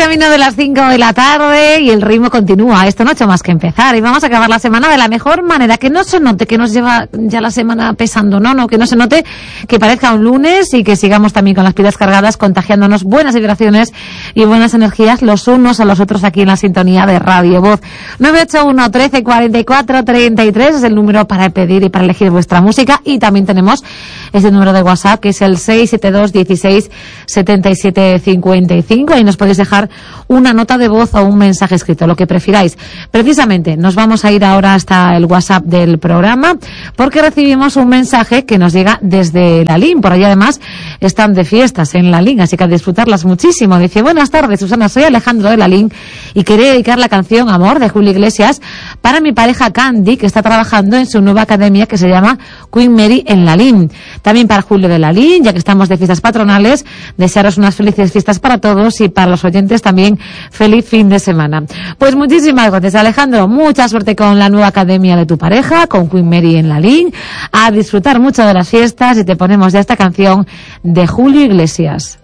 camino de las 5 de la tarde y el ritmo continúa. Esto no ha hecho más que empezar y vamos a acabar la semana de la mejor manera. Que no se note que nos lleva ya la semana pesando, no, que no se note que parezca un lunes y que sigamos también con las pilas cargadas, contagiándonos buenas vibraciones y buenas energías los unos a los otros aquí en la sintonía de Radio Voz. 981 13 44 33 es el número para pedir y para elegir vuestra música, y también tenemos ese número de WhatsApp que es el 672 16 77 55. Ahí nos podéis dejar una nota de voz o un mensaje escrito, lo que prefiráis. Precisamente nos vamos a ir ahora hasta el WhatsApp del programa porque recibimos un mensaje que nos llega desde la LIN. Por allá además están de fiestas en la LIN, así que a disfrutarlas muchísimo. Dice: buenas tardes, Susana, soy Alejandro de la LIN y quería dedicar la canción Amor de Julio Iglesias para mi pareja Candy, que está trabajando en su nueva academia que se llama Queen Mary en la LIN. También para Julio de la LIN, ya que estamos de fiestas patronales, desearos unas felices fiestas para todos y para los oyentes también feliz fin de semana. Pues muchísimas gracias, Alejandro. Mucha suerte con la nueva academia de tu pareja, con Queen Mary en la LIN. A disfrutar mucho de las fiestas, y te ponemos ya esta canción de Julio Iglesias.